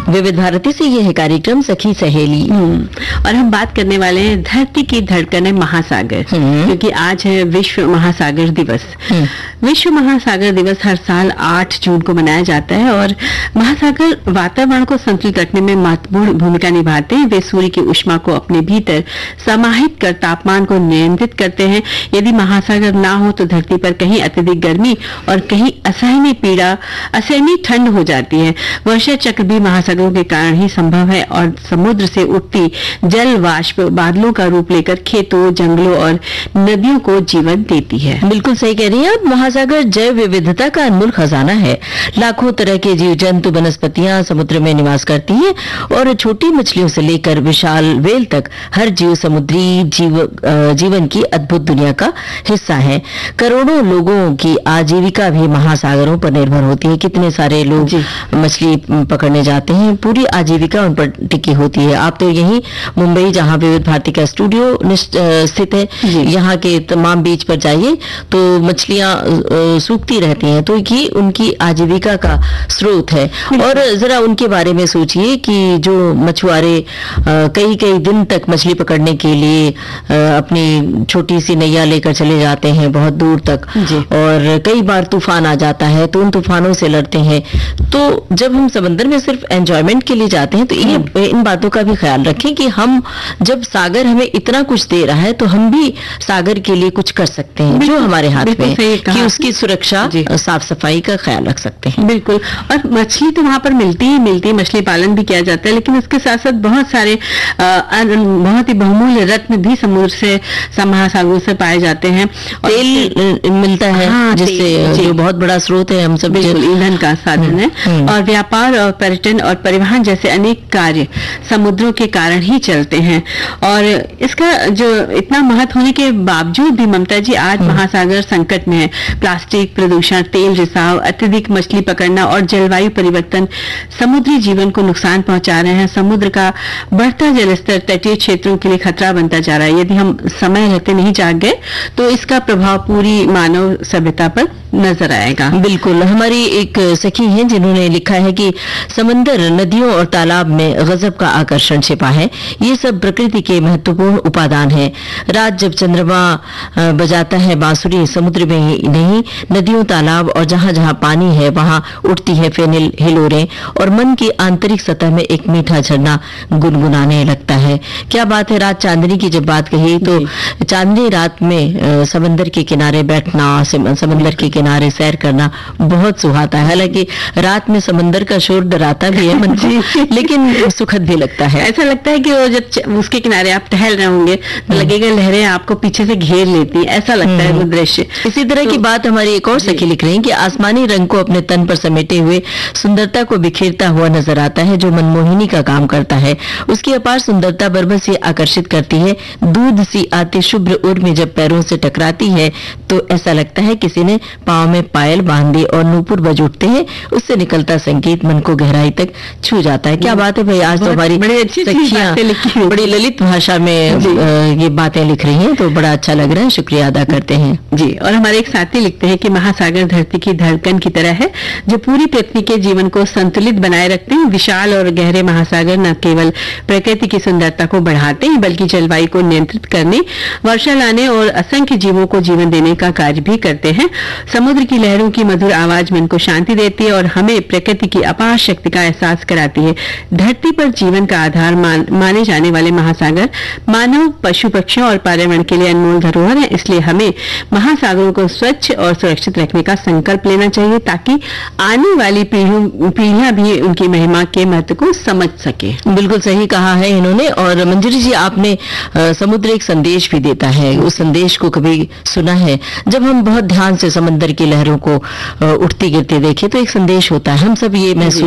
विविध भारती से ये है कार्यक्रम सखी सहेली। और हम बात करने वाले हैं धरती की धड़कन महासागर, क्योंकि आज है विश्व महासागर दिवस। विश्व महासागर दिवस हर साल 8 जून को मनाया जाता है और महासागर वातावरण को संतुलित रखने में महत्वपूर्ण भूमिका निभाते हैं। वे सूर्य की ऊष्मा को अपने भीतर समाहित कर तापमान को नियंत्रित करते हैं। यदि महासागर ना हो तो धरती पर कहीं अत्यधिक गर्मी और कहीं असहनीय ठंड हो जाती है। वर्षा चक्र भी महासागरों के कारण ही संभव है और समुद्र से उठती जल वाष्प बादलों का रूप लेकर खेतों, जंगलों और नदियों को जीवन देती है। बिल्कुल सही कह रही हैं आप। महासागर जैव विविधता का अनमोल खजाना है। लाखों तरह के जीव जंतु, वनस्पतियां समुद्र में निवास करती हैं और छोटी मछलियों से लेकर विशाल व्हेल तक हर जीव समुद्री जीवन की अद्भुत दुनिया का हिस्सा है। करोड़ों लोगों की आजीविका भी महासागरों पर निर्भर होती है। कितने सारे लोग मछली पकड़ने जाते हैं, पूरी आजीविका उन पर टिकी होती है। आप तो यहीं मुंबई, जहां विविध भारती का स्टूडियो स्थित है, यहाँ के तमाम बीच पर जाइए तो मछलियां सूखती रहती हैं, तो ये उनकी आजीविका का स्रोत है। और जरा उनके बारे में सोचिए कि जो मछुआरे कई कई दिन तक मछली पकड़ने के लिए अपनी छोटी सी नैया लेकर चले जाते हैं बहुत दूर तक, और कई बार तूफान आ जाता है तो उन तूफानों से लड़ते हैं। तो जब हम समंदर में सिर्फ एंजॉयमेंट के लिए जाते हैं तो ये इन बातों का भी ख्याल रखें कि हम जब सागर हमें इतना कुछ दे रहा है तो हम भी सागर के लिए कुछ कर सकते हैं जो हमारे हाथ में है, कि उसकी सुरक्षा, साफ सफाई का ख्याल रख सकते हैं। बिल्कुल। और मछली तो वहां पर मिलती ही मिलती, मछली पालन भी किया जाता है, लेकिन उसके साथ साथ बहुत सारे बहुत ही बहुमूल्य रत्न भी समुद्र से, महासागरों से पाए जाते हैं। तेल मिलता है, जिससे जो बहुत बड़ा स्रोत है, हम सब ईंधन का साधन है। और व्यापार और पर्यटन और परिवहन जैसे अनेक कार्य समुद्रों के कारण ही चलते हैं। और इसका जो इतना महत्व होने के बावजूद भी ममता जी आज महासागर संकट में है। प्लास्टिक प्रदूषण, तेल रिसाव, अत्यधिक मछली पकड़ना और जलवायु परिवर्तन समुद्री जीवन को नुकसान पहुंचा रहे हैं। समुद्र का बढ़ता जलस्तर तटीय क्षेत्रों के लिए खतरा बनता जा रहा है। यदि हम समय रहते नहीं जाग गए तो इसका प्रभाव पूरी मानव सभ्यता पर नजर आएगा। बिल्कुल। हमारी एक सखी है जिन्होंने लिखा है कि समंदर, नदियों और तालाब में गजब का आकर्षण छिपा है। ये सब प्रकृति के महत्वपूर्ण उपादान हैं। रात जब चंद्रमा बजाता है बांसुरी, समुद्र में ही नहीं, नदियों, तालाब और जहां जहां पानी है वहां उठती है फेनिल हिलोरें और मन की आंतरिक सतह में एक मीठा झरना गुनगुनाने लगता है। क्या बात है। रात चांदनी की जब बात कही तो चांदनी रात में समंदर के किनारे बैठना, समंदर के किनारे सैर करना बहुत सुहाता है। हालांकि रात में समंदर का शोर डराता भी है मन को, लेकिन सुखद भी लगता है। ऐसा लगता है कि वो जब उसके किनारे आप टहल रहे होंगे तो लगेगा लहरें आपको पीछे से घेर लेती, ऐसा लगता है वो दृश्य। इसी तरह की बात हमारी एक और सखी लिख रही है कि आसमानी रंग को अपने तन पर समेटे हुए सुंदरता को बिखेरता हुआ नजर आता है, जो मनमोहिनी का काम करता है। उसकी अपार सुंदरता बरबस से आकर्षित करती है। दूध सी आती शुभ्र उर्मी जब पैरों से टकराती है तो ऐसा लगता है किसी ने पांव में पायल बांध दी और नूपुर बज उठते हैं। उससे निकलता संगीत मन को गहराई तक छू जाता है। क्या बात है भाई, आज तो हमारी सखियां बड़ी ललित भाषा में ये बातें लिख रही हैं, तो बड़ा अच्छा लग रहा है। शुक्रिया अदा करते हैं जी। और हमारे एक साथी लिखते हैं कि महासागर धरती की धड़कन की तरह है जो पूरी पृथ्वी के जीवन को संतुलित बनाए रखते हैं। विशाल और गहरे महासागर न केवल प्रकृति की सुंदरता को बढ़ाते हैं बल्कि जलवायु को नियंत्रित करने, वर्षा लाने और असंख्य जीवों को जीवन देने का कार्य भी करते हैं। समुद्र की लहरों की मधुर आवाज मन को शांति देती है और हमें प्रकृति की अपार शक्ति का एहसास कराती है। धरती पर जीवन का आधार माने जाने वाले महासागर मानव, पशु पक्षियों और पर्यावरण के लिए अनमोल धरोहर है। इसलिए हमें महासागरों को स्वच्छ और सुरक्षित रखने का संकल्प लेना चाहिए ताकि आने वाली पीढ़ियां भी उनकी महिमा के महत्व को समझ सके। बिल्कुल सही कहा है इन्होंने। और मंजरी जी, आपने समुद्र एक संदेश भी देता है, उस संदेश को कभी सुना है? जब हम बहुत ध्यान से समंदर की लहरों को उठती गिरती देखें तो एक संदेश होता है, हम सब ये महसूस